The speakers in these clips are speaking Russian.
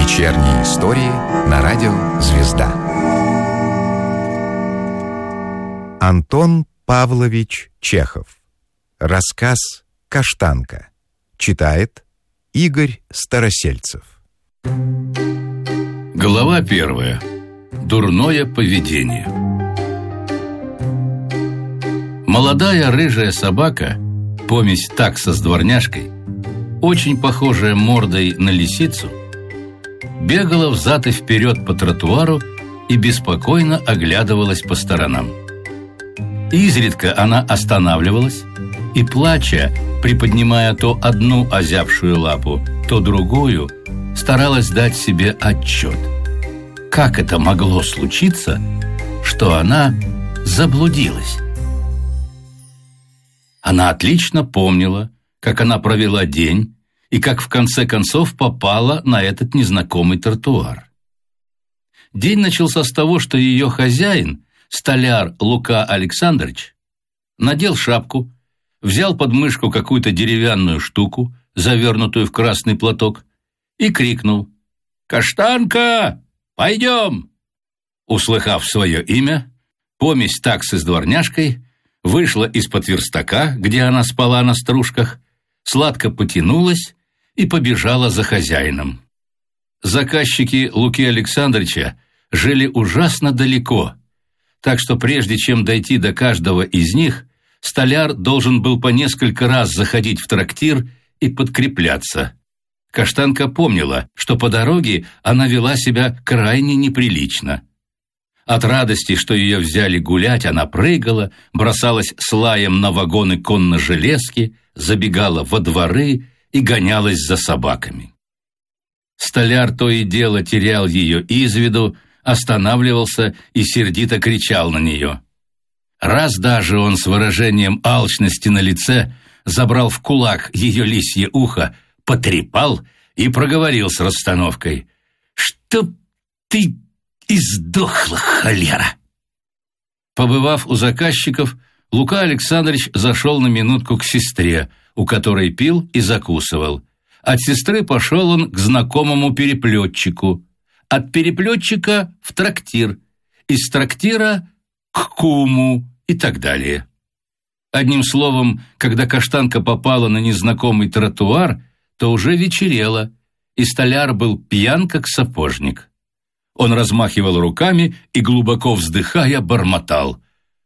Вечерние истории на радио «Звезда». Антон Павлович Чехов. Рассказ «Каштанка». Читает Игорь Старосельцев. Глава 1. Дурное поведение. Молодая рыжая собака, помесь такса с дворняжкой, очень похожая мордой на лисицу, бегала взад и вперед по тротуару и беспокойно оглядывалась по сторонам. Изредка она останавливалась и, плача, приподнимая то одну озябшую лапу, то другую, старалась дать себе отчет. Как это могло случиться, что она заблудилась? Она отлично помнила, как она провела день и как в конце концов попала на этот незнакомый тротуар. День начался с того, что ее хозяин, столяр Лука Александрович, надел шапку, взял под мышку какую-то деревянную штуку, завернутую в красный платок, и крикнул: «Каштанка, пойдем!» Услыхав свое имя, помесь таксы с дворняжкой вышла из-под верстака, где она спала на стружках, сладко потянулась и побежала за хозяином. Заказчики Луки Александровича жили ужасно далеко, так что прежде чем дойти до каждого из них, столяр должен был по несколько раз заходить в трактир и подкрепляться. Каштанка помнила, что по дороге она вела себя крайне неприлично. От радости, что ее взяли гулять, она прыгала, бросалась с лаем на вагоны конно-железки, забегала во дворы и гонялась за собаками. Столяр то и дело терял ее из виду, останавливался и сердито кричал на нее. Раз даже он с выражением алчности на лице забрал в кулак ее лисье ухо, потрепал и проговорил с расстановкой: «Чтоб ты издохла, холера!» Побывав у заказчиков, Лука Александрович зашел на минутку к сестре, у которой пил и закусывал. От сестры пошел он к знакомому переплетчику, от переплетчика в трактир, из трактира к куму и так далее. Одним словом, когда Каштанка попала на незнакомый тротуар, то уже вечерело, и столяр был пьян, как сапожник. Он размахивал руками и, глубоко вздыхая, бормотал: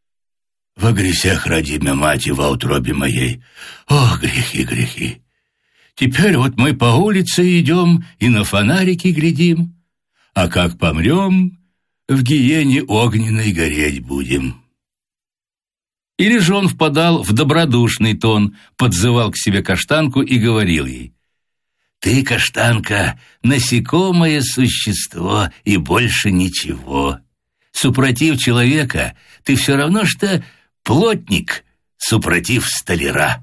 «Во грехах родимя мати во утробе моей, ох, грехи, грехи! Теперь вот мы по улице идем и на фонарики глядим, а как помрем, в гиене огненной гореть будем». Или же он впадал в добродушный тон, подзывал к себе Каштанку и говорил ей: «Ты, Каштанка, насекомое существо и больше ничего. Супротив человека ты все равно, что плотник, супротив столяра».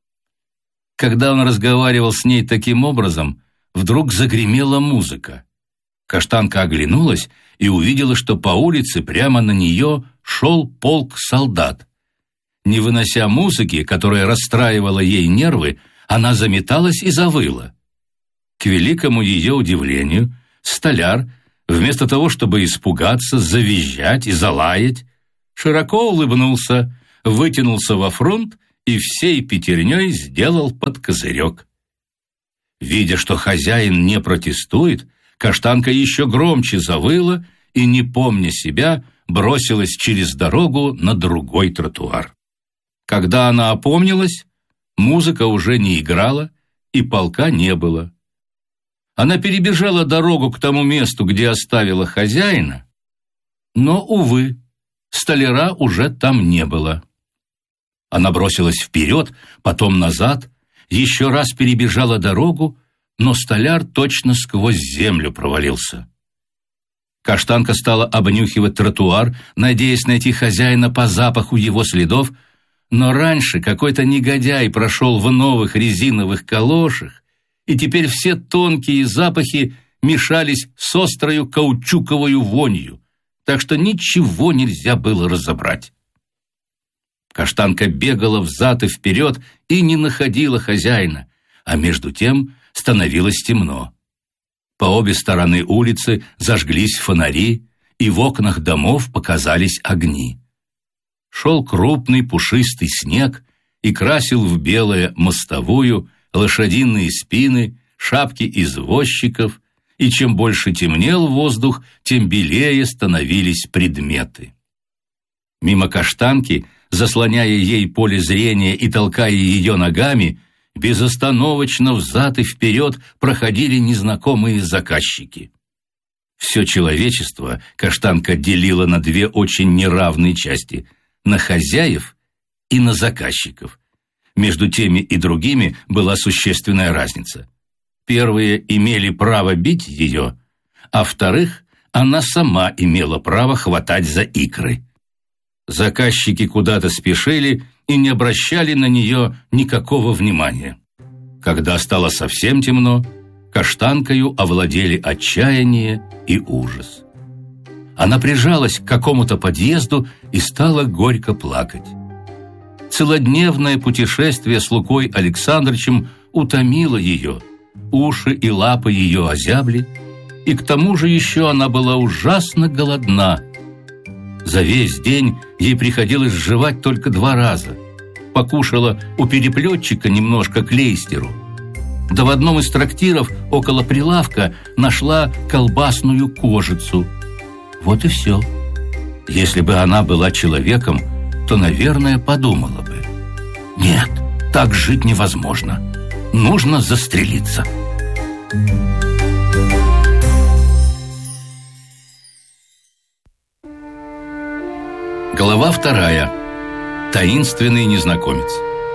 Когда он разговаривал с ней таким образом, вдруг загремела музыка. Каштанка оглянулась и увидела, что по улице прямо на нее шел полк солдат. Не вынося музыки, которая расстраивала ей нервы, она заметалась и завыла. К великому ее удивлению, столяр, вместо того, чтобы испугаться, завизжать и залаять, широко улыбнулся, вытянулся во фронт и всей пятерней сделал под козырек. Видя, что хозяин не протестует, Каштанка еще громче завыла и, не помня себя, бросилась через дорогу на другой тротуар. Когда она опомнилась, музыка уже не играла и полка не было. Она перебежала дорогу к тому месту, где оставила хозяина, но, увы, столяра уже там не было. Она бросилась вперед, потом назад, еще раз перебежала дорогу, но столяр точно сквозь землю провалился. Каштанка стала обнюхивать тротуар, надеясь найти хозяина по запаху его следов, но раньше какой-то негодяй прошел в новых резиновых калошах, и теперь все тонкие запахи мешались с острою каучуковою вонью, так что ничего нельзя было разобрать. Каштанка бегала взад и вперед и не находила хозяина, а между тем становилось темно. По обе стороны улицы зажглись фонари, и в окнах домов показались огни. Шел крупный пушистый снег и красил в белое мостовую, лошадиные спины, шапки извозчиков, и чем больше темнел воздух, тем белее становились предметы. Мимо Каштанки, заслоняя ей поле зрения и толкая ее ногами, безостановочно взад и вперед проходили незнакомые заказчики. Все человечество Каштанка делила на две очень неравные части – на хозяев и на заказчиков. Между теми и другими была существенная разница. Первые имели право бить ее, а вторых она сама имела право хватать за икры. Заказчики куда-то спешили и не обращали на нее никакого внимания. Когда стало совсем темно, Каштанкою овладели отчаяние и ужас. Она прижалась к какому-то подъезду и стала горько плакать. Целодневное путешествие с Лукой Александрычем утомило ее, уши и лапы ее озябли, и к тому же еще она была ужасно голодна. За весь день ей приходилось жевать только 2 раза. Покушала у переплетчика немножко клейстеру, да в одном из трактиров около прилавка нашла колбасную кожицу. Вот и все. Если бы она была человеком, то, наверное, подумала бы: нет, так жить невозможно. Нужно застрелиться. Глава 2. Таинственный незнакомец.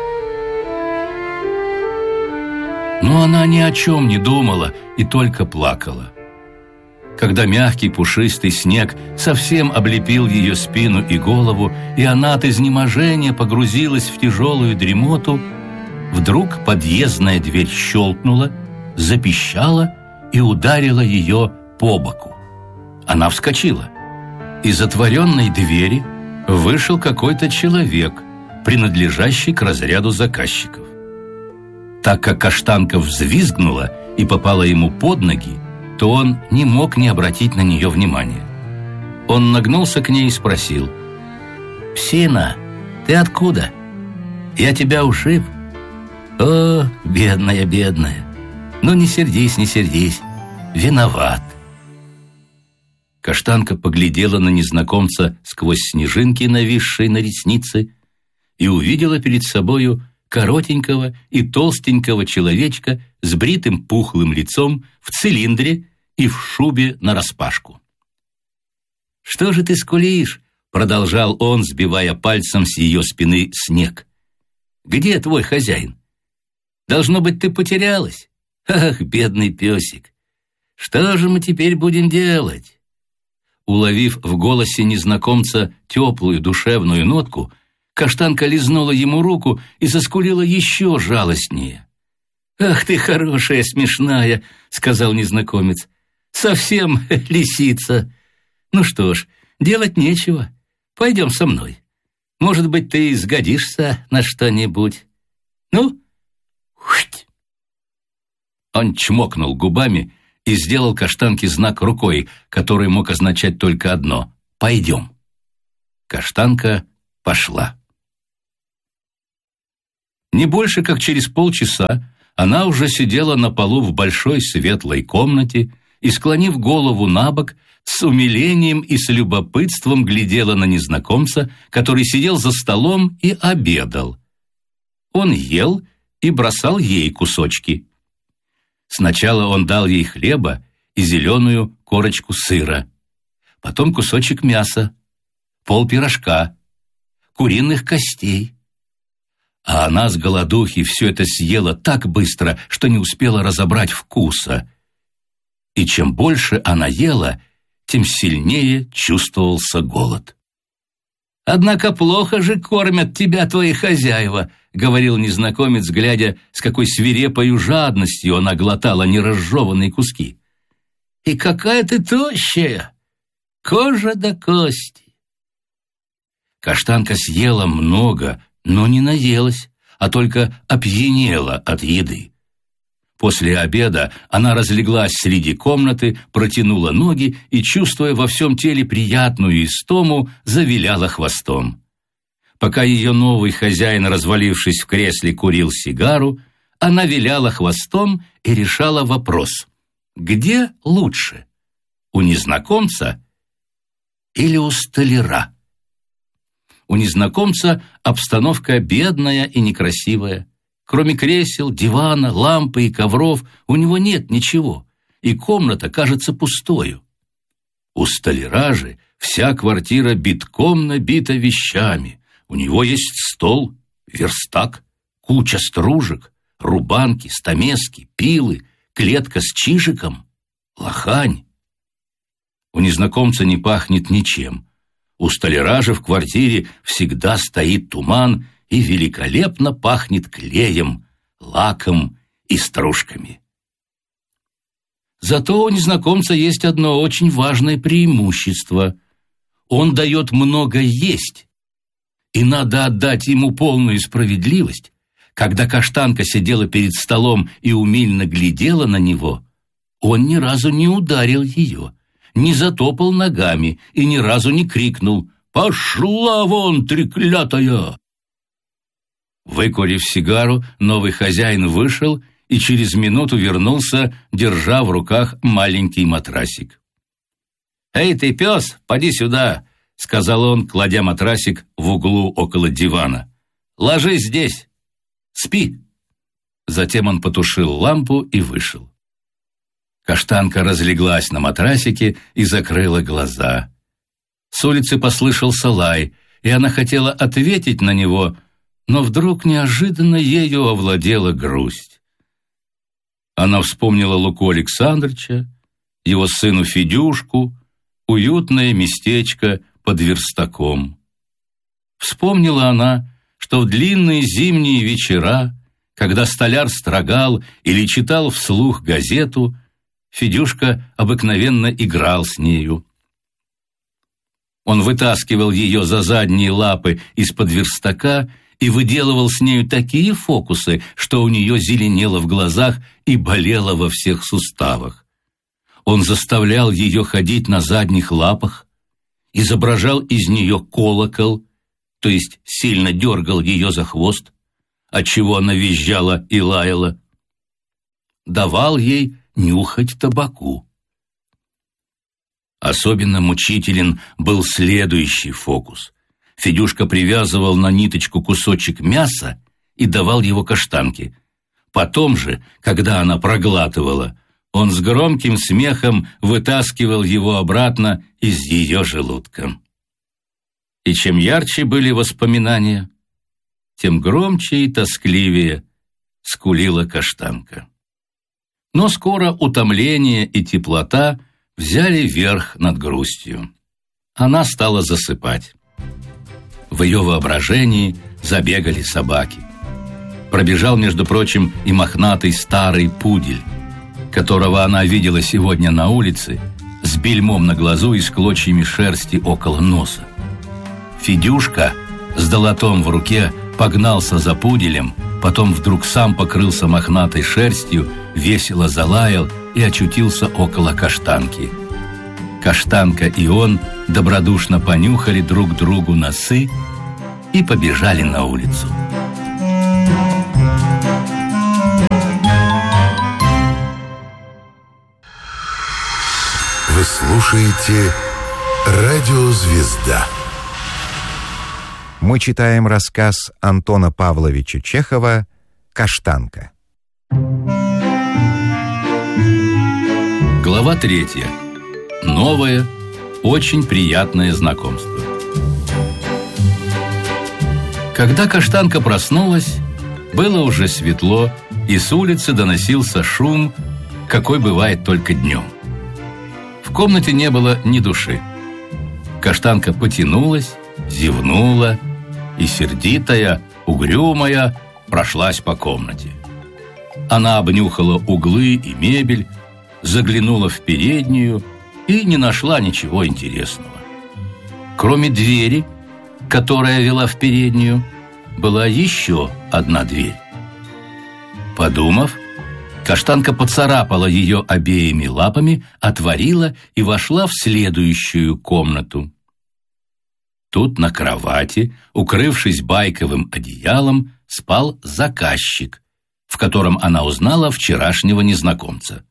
Но она ни о чем не думала и только плакала. Когда мягкий пушистый снег совсем облепил ее спину и голову, и она от изнеможения погрузилась в тяжелую дремоту, вдруг подъездная дверь щелкнула, запищала и ударила ее по боку. Она вскочила. Из отворенной двери вышел какой-то человек, принадлежащий к разряду заказчиков. Так как Каштанка взвизгнула и попала ему под ноги, то он не мог не обратить на нее внимания. Он нагнулся к ней и спросил: «Псина, ты откуда? Я тебя ушиб?» «О, бедная, бедная! Ну не сердись, не сердись, виноват!» Каштанка поглядела на незнакомца сквозь снежинки, нависшие на ресницы, и увидела перед собою коротенького и толстенького человечка с бритым пухлым лицом, в цилиндре и в шубе нараспашку. «Что же ты скулишь?» — продолжал он, сбивая пальцем с ее спины снег. «Где твой хозяин? Должно быть, ты потерялась? Ах, бедный песик! Что же мы теперь будем делать?» Уловив в голосе незнакомца теплую душевную нотку, Каштанка лизнула ему руку и заскулила еще жалостнее. «Ах ты хорошая, смешная!» — сказал незнакомец. «Совсем лисица! Ну что ж, делать нечего. Пойдем со мной. Может быть, ты сгодишься на что-нибудь. Ну, хуть!» Он чмокнул губами и сделал Каштанке знак рукой, который мог означать только одно — «Пойдем». Каштанка пошла. Не больше как через полчаса она уже сидела на полу в большой светлой комнате и, склонив голову набок, с умилением и с любопытством глядела на незнакомца, который сидел за столом и обедал. Он ел и бросал ей кусочки. Сначала он дал ей хлеба и зеленую корочку сыра, потом кусочек мяса, полпирожка, куриных костей. А она с голодухи все это съела так быстро, что не успела разобрать вкуса. И чем больше она ела, тем сильнее чувствовался голод. «Однако плохо же кормят тебя твои хозяева», — говорил незнакомец, глядя, с какой свирепою жадностью она глотала неразжеванные куски. «И какая ты тощая! Кожа до кости!» Каштанка съела много, но не наелась, а только опьянела от еды. После обеда она разлеглась среди комнаты, протянула ноги и, чувствуя во всем теле приятную истому, завиляла хвостом. Пока ее новый хозяин, развалившись в кресле, курил сигару, она виляла хвостом и решала вопрос: где лучше, у незнакомца или у столяра? У незнакомца обстановка бедная и некрасивая. Кроме кресел, дивана, лампы и ковров у него нет ничего, и комната кажется пустою. У столяра же вся квартира битком набита вещами. У него есть стол, верстак, куча стружек, рубанки, стамески, пилы, клетка с чижиком, лохань. У незнакомца не пахнет ничем. У столяра же в квартире всегда стоит туман и великолепно пахнет клеем, лаком и стружками. Зато у незнакомца есть одно очень важное преимущество. Он дает много есть, и надо отдать ему полную справедливость. Когда Каштанка сидела перед столом и умильно глядела на него, он ни разу не ударил ее, не затопал ногами и ни разу не крикнул: «Пошла вон, треклятая!». Выкурив сигару, новый хозяин вышел и через минуту вернулся, держа в руках маленький матрасик. «Эй, ты, пес, поди сюда!» — сказал он, кладя матрасик в углу около дивана. «Ложись здесь, спи!» Затем он потушил лампу и вышел. Каштанка разлеглась на матрасике и закрыла глаза. С улицы послышался лай, и она хотела ответить на него, но вдруг неожиданно ею овладела грусть. Она вспомнила Луку Александрыча, его сыну Федюшку, уютное местечко под верстаком. Вспомнила она, что в длинные зимние вечера, когда столяр строгал или читал вслух газету, Федюшка обыкновенно играл с нею. Он вытаскивал ее за задние лапы из-под верстака и выделывал с нею такие фокусы, что у нее зеленело в глазах и болело во всех суставах. Он заставлял ее ходить на задних лапах, изображал из нее колокол, то есть сильно дергал ее за хвост, отчего она визжала и лаяла. Давал ей нюхать табаку. Особенно мучителен был следующий фокус. Федюшка привязывал на ниточку кусочек мяса и давал его Каштанке. Потом же, когда она проглатывала, он с громким смехом вытаскивал его обратно из ее желудка. И чем ярче были воспоминания, тем громче и тоскливее скулила Каштанка. Но скоро утомление и теплота взяли верх над грустью. Она стала засыпать. В ее воображении забегали собаки. Пробежал, между прочим, и мохнатый старый пудель, которого она видела сегодня на улице, с бельмом на глазу и с клочьями шерсти около носа. Федюшка с долотом в руке погнался за пуделем, потом вдруг сам покрылся мохнатой шерстью, весело залаял и очутился около Каштанки. Каштанка и он добродушно понюхали друг другу носы и побежали на улицу. Вы слушаете «Радио Звезда». Мы читаем рассказ Антона Павловича Чехова «Каштанка». Глава 3. Новое, очень приятное знакомство. Когда Каштанка проснулась, было уже светло, и с улицы доносился шум, какой бывает только днем. В комнате не было ни души. Каштанка потянулась, зевнула и, сердитая, угрюмая, прошлась по комнате. Она обнюхала углы и мебель, заглянула в переднюю и не нашла ничего интересного. Кроме двери, которая вела в переднюю, была еще одна дверь. Подумав, Каштанка поцарапала ее обеими лапами, отворила и вошла в следующую комнату. Тут на кровати, укрывшись байковым одеялом, спал заказчик, в котором она узнала вчерашнего незнакомца.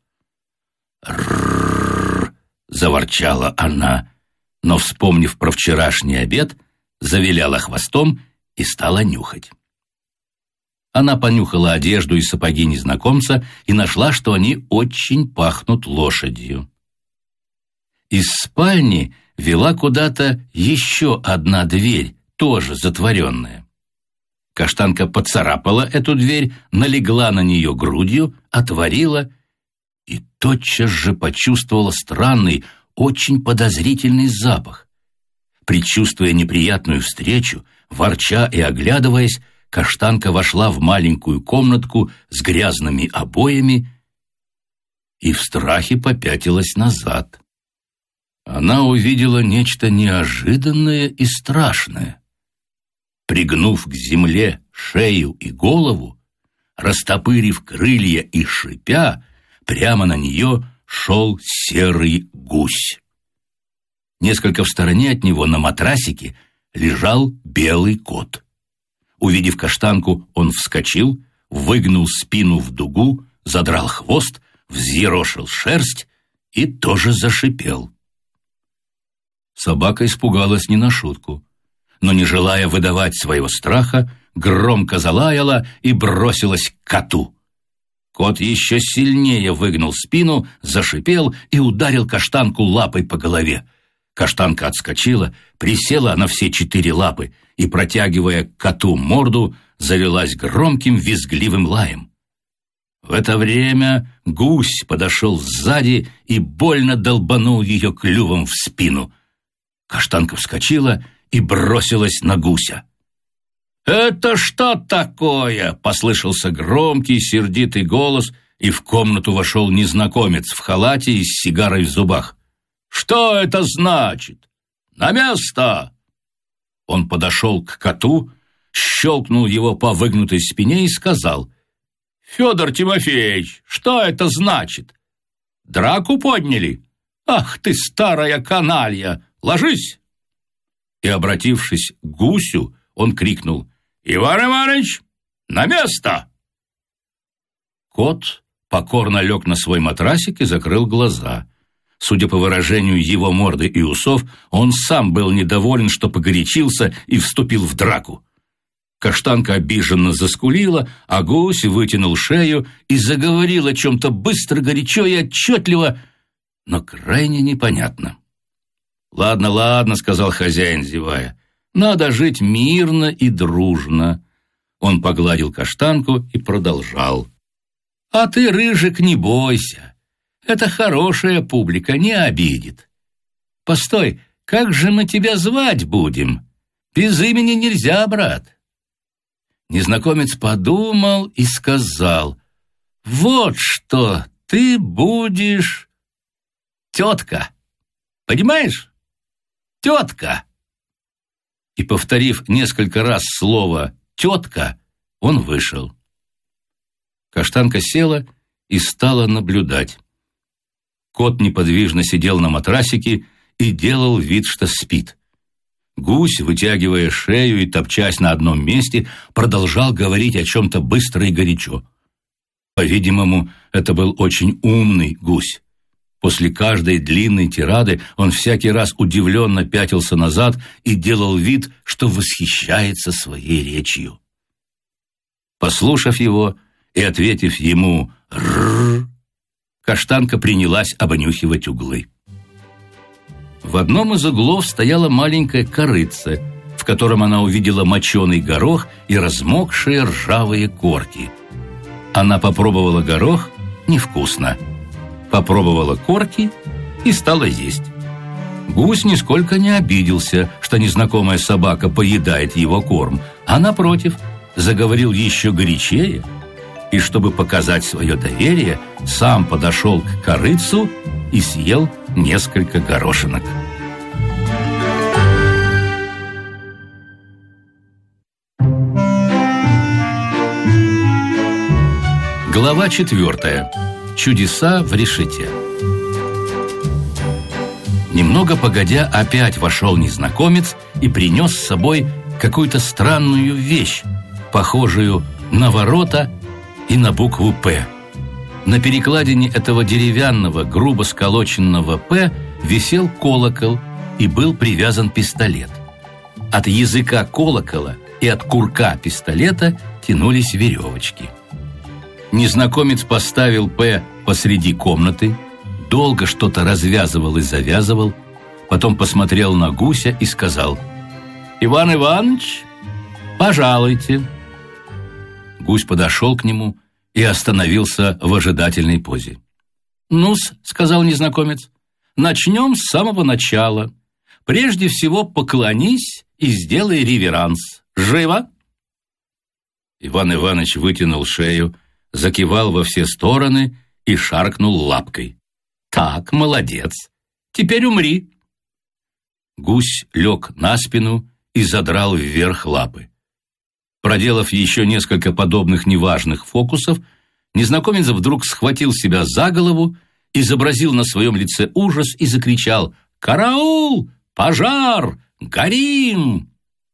«Рррррр!» — заворчала она, но, вспомнив про вчерашний обед, завиляла хвостом и стала нюхать. Она понюхала одежду и сапоги незнакомца и нашла, что они очень пахнут лошадью. Из спальни вела куда-то еще одна дверь, тоже затворенная. Каштанка поцарапала эту дверь, налегла на нее грудью, отворила и тотчас же почувствовала странный, очень подозрительный запах. Предчувствуя неприятную встречу, ворча и оглядываясь, Каштанка вошла в маленькую комнатку с грязными обоями и в страхе попятилась назад. Она увидела нечто неожиданное и страшное. Пригнув к земле шею и голову, растопырив крылья и шипя, прямо на нее шел серый гусь. Несколько в стороне от него на матрасике лежал белый кот. Увидев Каштанку, он вскочил, выгнул спину в дугу, задрал хвост, взъерошил шерсть и тоже зашипел. Собака испугалась не на шутку, но, не желая выдавать своего страха, громко залаяла и бросилась к коту. Кот еще сильнее выгнул спину, зашипел и ударил Каштанку лапой по голове. Каштанка отскочила, присела на все 4 лапы и, протягивая к коту морду, залилась громким визгливым лаем. В это время гусь подошел сзади и больно долбанул ее клювом в спину. Каштанка вскочила и бросилась на гуся. «Это что такое?» — послышался громкий сердитый голос, и в комнату вошел незнакомец в халате и с сигарой в зубах. «Что это значит? На место!» Он подошел к коту, щелкнул его по выгнутой спине и сказал: «Федор Тимофеевич, что это значит? Драку подняли? Ах ты, старая каналья! Ложись!» И, обратившись к гусю, он крикнул: «Иван Иванович, на место!» Кот покорно лег на свой матрасик и закрыл глаза. Судя по выражению его морды и усов, он сам был недоволен, что погорячился и вступил в драку. Каштанка обиженно заскулила, а гусь вытянул шею и заговорил о чем-то быстро, горячо и отчетливо, но крайне непонятно. «Ладно, ладно», — сказал хозяин, зевая, — «надо жить мирно и дружно». Он погладил Каштанку и продолжал: «А ты, Рыжик, не бойся. Это хорошая публика, не обидит. Постой, как же мы тебя звать будем? Без имени нельзя, брат». Незнакомец подумал и сказал: «Вот что, ты будешь тетка. Понимаешь? Тетка». И, повторив несколько раз слово «тетка», он вышел. Каштанка села и стала наблюдать. Кот неподвижно сидел на матрасике и делал вид, что спит. Гусь, вытягивая шею и топчась на одном месте, продолжал говорить о чем-то быстро и горячо. По-видимому, это был очень умный гусь. После каждой длинной тирады он всякий раз удивленно пятился назад и делал вид, что восхищается своей речью. Послушав его и ответив ему «рррр», Каштанка принялась обнюхивать углы. В одном из углов стояла маленькая корытце, в котором она увидела моченый горох и размокшие ржавые корки. Она попробовала горох – невкусно. Попробовала корки и стала есть. Гусь нисколько не обиделся, что незнакомая собака поедает его корм, а, напротив, заговорил еще горячее и, чтобы показать свое доверие, сам подошел к корытцу и съел несколько горошинок. Глава 4. Чудеса в решете. Немного погодя, опять вошел незнакомец и принес с собой какую-то странную вещь, похожую на ворота и на букву «П». На перекладине этого деревянного, грубо сколоченного «П» висел колокол и был привязан пистолет. От языка колокола и от курка пистолета тянулись веревочки. Незнакомец поставил «П» посреди комнаты, долго что-то развязывал и завязывал, потом посмотрел на гуся и сказал: «Иван Иванович, пожалуйте». Гусь подошел к нему и остановился в ожидательной позе. «Ну-с», — сказал незнакомец, — «начнем с самого начала. Прежде всего поклонись и сделай реверанс. Живо!» Иван Иванович вытянул шею, закивал во все стороны и шаркнул лапкой. «Так, молодец. Теперь умри». Гусь лег на спину и задрал вверх лапы. Проделав еще несколько подобных неважных фокусов, незнакомец вдруг схватил себя за голову, изобразил на своем лице ужас и закричал: «Караул! Пожар! Горим!»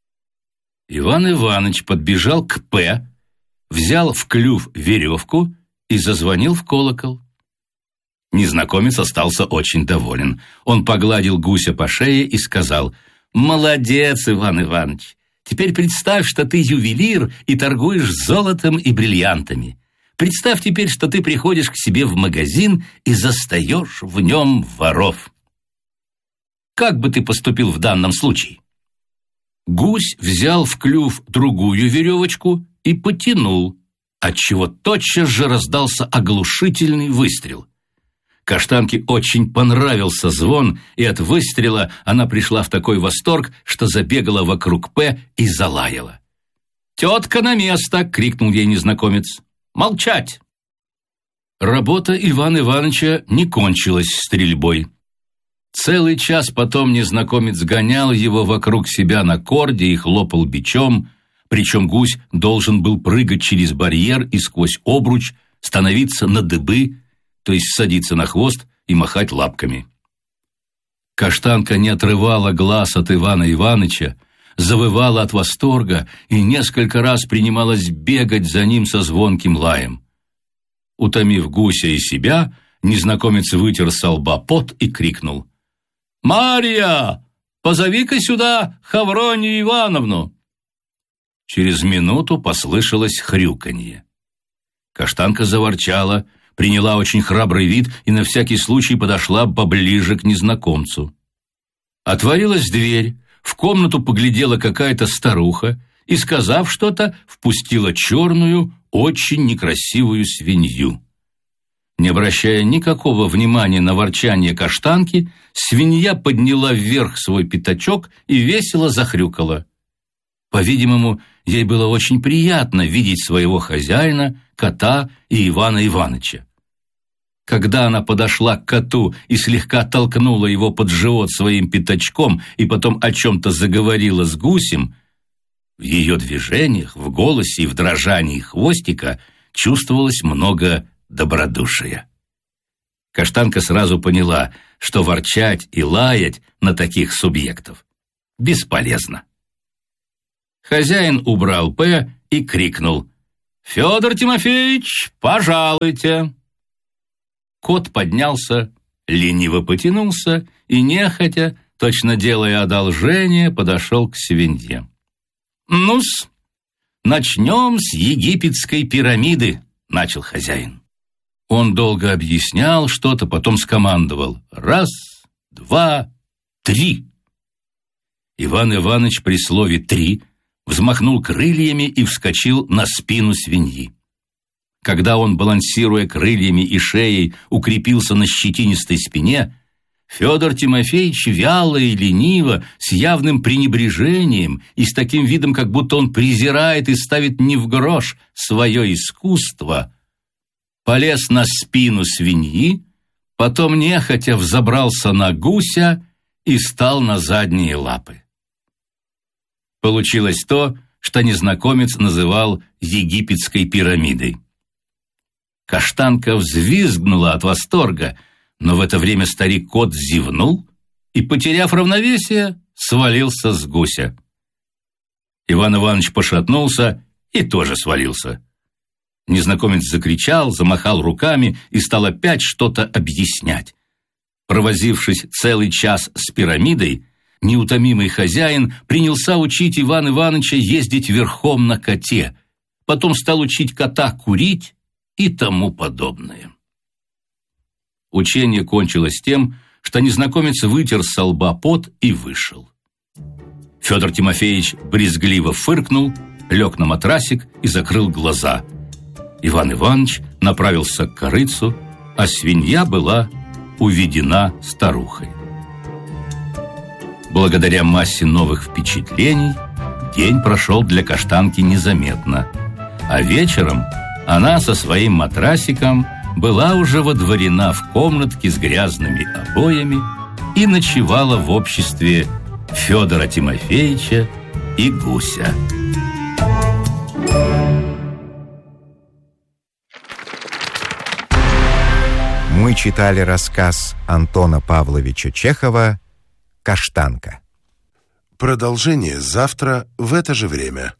Иван Иванович подбежал к «П», взял в клюв веревку и зазвонил в колокол. Незнакомец остался очень доволен. Он погладил гуся по шее и сказал: «Молодец, Иван Иванович! Теперь представь, что ты ювелир и торгуешь золотом и бриллиантами. Представь теперь, что ты приходишь к себе в магазин и застаешь в нем воров. Как бы ты поступил в данном случае?» Гусь взял в клюв другую веревочку и потянул, отчего тотчас же раздался оглушительный выстрел. Каштанке очень понравился звон, и от выстрела она пришла в такой восторг, что забегала вокруг «П» и залаяла. «Тетка на место!» — крикнул ей незнакомец. «Молчать!» Работа Ивана Ивановича не кончилась стрельбой. Целый час потом незнакомец гонял его вокруг себя на корде и хлопал бичом, причем гусь должен был прыгать через барьер и сквозь обруч, становиться на дыбы, то есть садиться на хвост и махать лапками. Каштанка не отрывала глаз от Ивана Ивановича, завывала от восторга и несколько раз принималась бегать за ним со звонким лаем. Утомив гуся и себя, незнакомец вытер со лба пот и крикнул: «Марья, позови-ка сюда Хавронию Ивановну!» Через минуту послышалось хрюканье. Каштанка заворчала, приняла очень храбрый вид и на всякий случай подошла поближе к незнакомцу. Отворилась дверь, в комнату поглядела какая-то старуха и, сказав что-то, впустила черную, очень некрасивую свинью. Не обращая никакого внимания на ворчание Каштанки, свинья подняла вверх свой пятачок и весело захрюкала. По-видимому, ей было очень приятно видеть своего хозяина, кота и Ивана Ивановича. Когда она подошла к коту и слегка толкнула его под живот своим пятачком и потом о чем-то заговорила с гусем, в ее движениях, в голосе и в дрожании хвостика чувствовалось много добродушия. Каштанка сразу поняла, что ворчать и лаять на таких субъектов бесполезно. Хозяин убрал «П» и крикнул: «Федор Тимофеевич, пожалуйте!» Кот поднялся, лениво потянулся и, нехотя, точно делая одолжение, подошел к свинье. «Ну-с, начнем с египетской пирамиды», — начал хозяин. Он долго объяснял что-то, потом скомандовал: «Раз, два, три». Иван Иванович при слове «три» взмахнул крыльями и вскочил на спину свиньи. Когда он, балансируя крыльями и шеей, укрепился на щетинистой спине, Федор Тимофеевич вяло и лениво, с явным пренебрежением и с таким видом, как будто он презирает и ставит не в грош свое искусство, полез на спину свиньи, потом нехотя взобрался на гуся и стал на задние лапы. Получилось то, что незнакомец называл египетской пирамидой. Каштанка взвизгнула от восторга, но в это время старик-кот зевнул и, потеряв равновесие, свалился с гуся. Иван Иванович пошатнулся и тоже свалился. Незнакомец закричал, замахал руками и стал опять что-то объяснять. Провозившись целый час с пирамидой, неутомимый хозяин принялся учить Ивана Ивановича ездить верхом на коте, потом стал учить кота курить и тому подобное. Учение кончилось тем, что незнакомец вытер со лба пот и вышел. Федор Тимофеевич брезгливо фыркнул, лег на матрасик и закрыл глаза. Иван Иванович направился к корыцу, а свинья была уведена старухой. Благодаря массе новых впечатлений день прошел для Каштанки незаметно, а вечером она со своим матрасиком была уже водворена в комнатке с грязными обоями и ночевала в обществе Федора Тимофеевича и гуся. Мы читали рассказ Антона Павловича Чехова «Каштанка». Продолжение завтра в это же время.